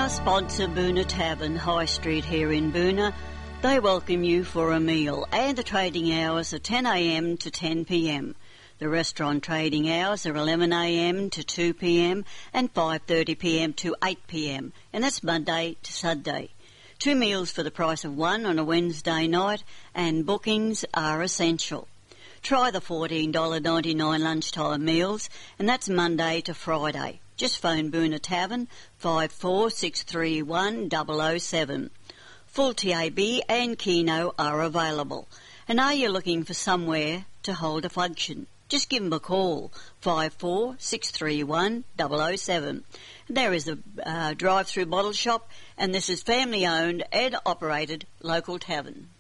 sponsor, Boona Tavern, High Street here in Boona. They welcome you for a meal, and the trading hours are 10 a.m. to 10 p.m. The restaurant trading hours are 11 a.m. to 2 p.m. and 5:30 p.m. to 8 p.m. and that's Monday to Sunday. 2 meals for the price of one on a Wednesday night, and bookings are essential. Try the $14.99 lunchtime meals, and that's Monday to Friday. Just phone Boona Tavern 54631007. Full TAB and Keno are available. And are you looking for somewhere to hold a function? Just give them a call, 54631007. There is a drive-through bottle shop, and this is family-owned and operated local tavern.